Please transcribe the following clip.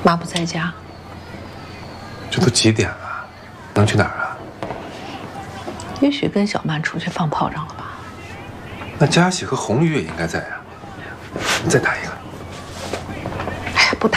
妈不在家。 这都几点了？能去哪儿啊？ 也许跟小曼出去放炮仗了吧。 那佳喜和红玉也应该在啊。你再打一个。